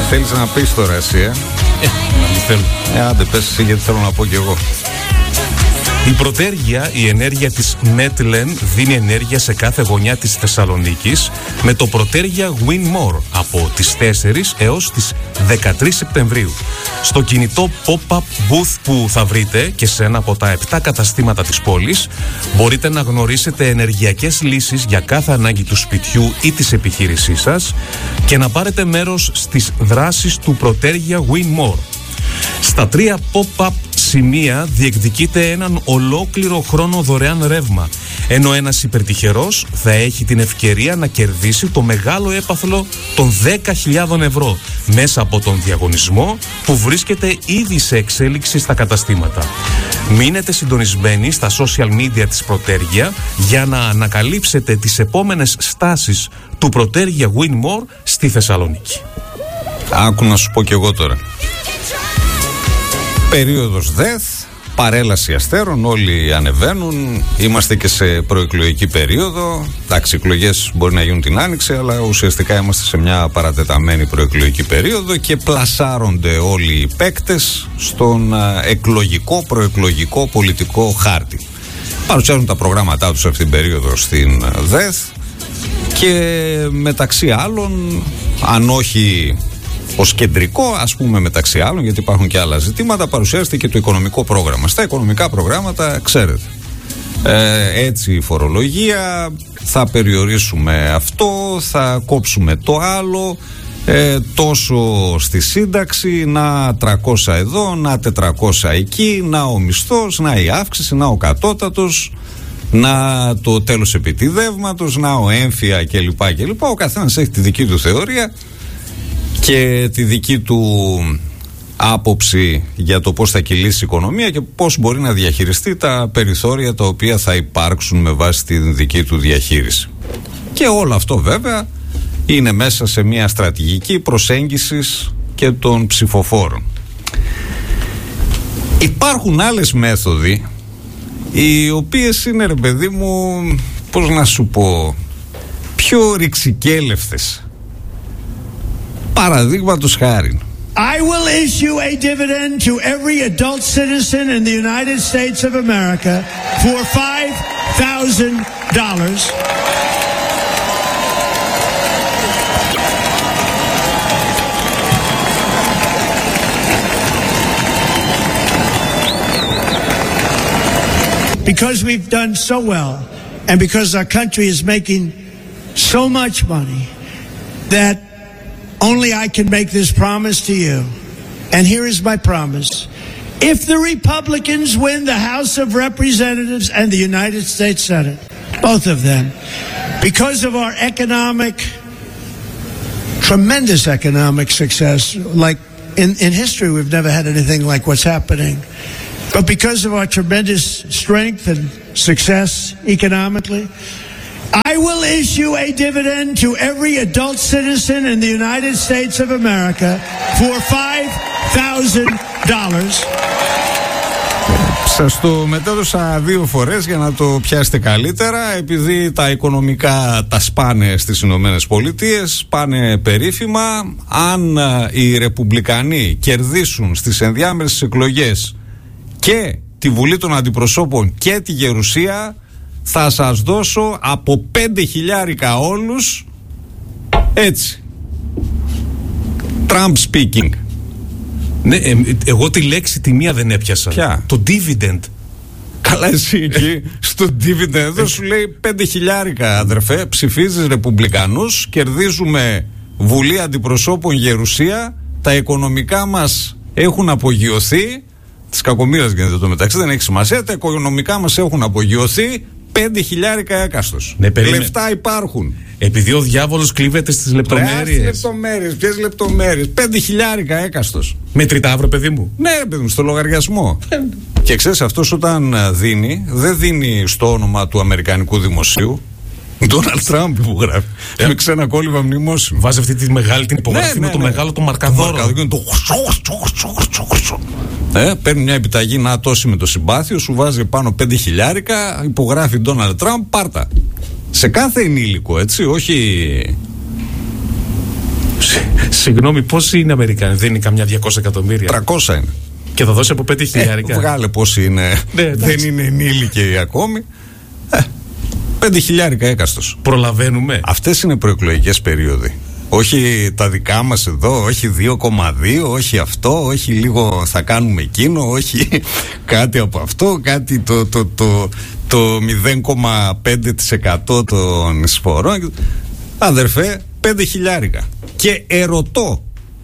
Θέλεις να πεις τώρα εσύ, Να μην θέλω. Άντε πες εσύ, γιατί θέλω να πω κι εγώ. Η Πρωτέργεια, η ενέργεια της Netlen, δίνει ενέργεια σε κάθε γωνιά της Θεσσαλονίκης με το Πρωτέργεια Win More από τις 4 έως τις 13 Σεπτεμβρίου. Στο κινητό pop-up booth που θα βρείτε και σε ένα από τα 7 καταστήματα της πόλης, μπορείτε να γνωρίσετε ενεργειακές λύσεις για κάθε ανάγκη του σπιτιού ή της επιχείρησής σας και να πάρετε μέρος στις δράσεις του Πρωτέργεια Win More. Στα 3 pop-up σημεία διεκδικείται έναν ολόκληρο χρόνο δωρεάν ρεύμα, ενώ ένας υπερτυχερός θα έχει την ευκαιρία να κερδίσει το μεγάλο έπαθλο των 10.000 ευρώ μέσα από τον διαγωνισμό που βρίσκεται ήδη σε εξέλιξη στα καταστήματα. Μείνετε συντονισμένοι στα social media της Πρωτέργεια για να ανακαλύψετε τις επόμενες στάσεις του Πρωτέργεια Win More στη Θεσσαλονίκη. Άκου να σου πω κι εγώ τώρα. Περίοδος ΔΕΘ, παρέλαση αστέρων, όλοι ανεβαίνουν. Είμαστε και σε προεκλογική περίοδο. Εντάξει, εκλογές μπορεί να γίνουν την Άνοιξη, αλλά ουσιαστικά είμαστε σε μια παρατεταμένη προεκλογική περίοδο και πλασάρονται όλοι οι παίκτες στον εκλογικό, προεκλογικό, πολιτικό χάρτη. Παρουσιάζουν τα προγράμματά τους αυτήν την περίοδο στην ΔΕΘ και μεταξύ άλλων, αν όχι ως κεντρικό, ας πούμε μεταξύ άλλων, γιατί υπάρχουν και άλλα ζητήματα, παρουσιάζεται και το οικονομικό πρόγραμμα. Στα οικονομικά προγράμματα, ξέρετε, έτσι η φορολογία, θα περιορίσουμε αυτό, θα κόψουμε το άλλο, τόσο στη σύνταξη, να 300 εδώ, να 400 εκεί, να ο μισθός, να η αύξηση, να ο κατώτατος, να το τέλος επιτιδεύματος, να ο έμφυα κλπ. Ο καθένας έχει τη δική του θεωρία και τη δική του άποψη για το πώς θα κυλήσει η οικονομία και πώς μπορεί να διαχειριστεί τα περιθώρια τα οποία θα υπάρξουν με βάση τη δική του διαχείριση. Και όλο αυτό βέβαια είναι μέσα σε μια στρατηγική προσέγγισης και των ψηφοφόρων. Υπάρχουν άλλες μέθοδοι οι οποίες είναι, ρε παιδί μου, πώς να σου πω, πιο ρηξικέλευτες. Παραδείγματος χάριν, I will issue a dividend to every adult citizen in the United States of America for $5,000. Because we've done so well and because our country is making so much money that only I can make this promise to you. And here is my promise. If the Republicans win the House of Representatives and the United States Senate, both of them, because of our tremendous economic success, like in history we've never had anything like what's happening, but because of our tremendous strength and success economically, I will issue a dividend to every adult citizen in the United States of America for $5,000. Σας το μετέδωσα 2 φορές για να το πιάσετε καλύτερα, επειδή τα οικονομικά τα σπάνε στις Ηνωμένες Πολιτείες, πάνε περίφημα. Αν οι Ρεπουμπλικανοί κερδίσουν στις ενδιάμεσες εκλογές και τη Βουλή των Αντιπροσώπων και τη Γερουσία, θα σας δώσω από 5.000 όλους, έτσι. Trump speaking. Ναι, εγώ τη λέξη τη μία δεν έπιασα. Ποια? Το dividend. Καλά, εσύ εκεί στο dividend εδώ σου λέει 5.000, αδερφέ. Ψηφίζεις Ρεπουμπλικανούς, κερδίζουμε Βουλή Αντιπροσώπων, Γερουσία, τα οικονομικά μας έχουν απογειωθεί. Της κακομοίρας γίνεται το μεταξύ, δεν έχει σημασία. Τα οικονομικά μας έχουν απογειωθεί. 5.000 έκαστος. Ναι, λεφτά υπάρχουν. Επειδή ο διάβολος κλείβεται στις λεπτομέρειες. Ποιες λεπτομέρειες? 5.000 έκαστος. Μετρητά, παιδί μου. Ναι, παιδί μου, στο λογαριασμό. Και ξέρεις, αυτός όταν δίνει, δεν δίνει στο όνομα του Αμερικανικού Δημοσίου. Ντόναλντ Τραμπ υπογράφει. Με ξένα κόλληβα μνημόσυνο. Βάζει αυτή τη μεγάλη την υπογραφή με το μεγάλο το μαρκαδόρο. Παίρνει μια επιταγή να τόσει με το συμπάθειο, σου βάζει πάνω 5.000, υπογράφει Ντόναλντ Τραμπ, πάρτα. Σε κάθε ενήλικο, έτσι, όχι Συγγνώμη, πόσοι είναι Αμερικάνοι? Δεν είναι καμιά 200 εκατομμύρια? 300 είναι. Και θα δώσει από 5.000. Βγάλε πόσοι είναι. Δεν είναι ενήλικοι ακόμη. 5.000 έκαστος. Προλαβαίνουμε. Αυτές είναι προεκλογικές περίοδοι. Όχι τα δικά μας εδώ, όχι 2,2, όχι αυτό, όχι λίγο θα κάνουμε εκείνο, όχι κάτι από αυτό, κάτι το 0,5% των εισφορών. Αδερφέ, 5.000. Και ερωτώ,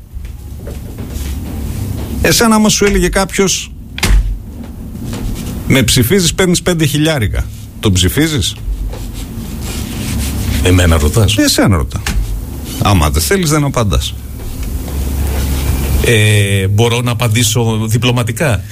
εσένα άμα σου έλεγε κάποιος με ψηφίζεις, παίρνεις 5.000, τον ψηφίζεις? Εμένα ρωτάς? Εσένα ρωτά. Άμα δεν θέλεις, δεν απαντάς. Μπορώ να απαντήσω διπλωματικά?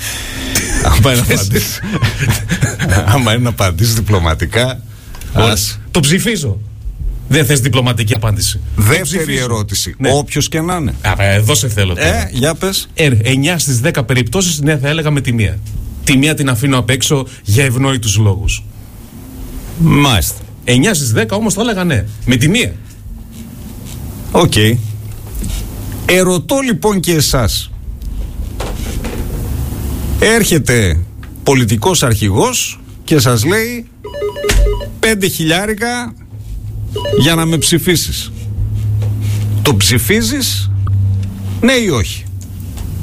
Άμα είναι να απαντήσεις διπλωματικά, το ψηφίζω. Δεν θες διπλωματική απάντηση? Δεύτερη ερώτηση. Ναι. Όποιος και να είναι. Εδώ σε θέλω τώρα. Για πες. 9 στις 10 περιπτώσεις, ναι, θα έλεγα με τη μία. Τη μία την αφήνω απ' έξω για ευνόητους λόγους. Μάλιστα. 9 στις 10 όμως θα έλεγα ναι. Με τη μία. Οκ. Ερωτώ λοιπόν και εσάς. Έρχεται πολιτικός αρχηγός και σας λέει 5.000 για να με ψηφίσεις. Το ψηφίζεις, ναι ή όχι?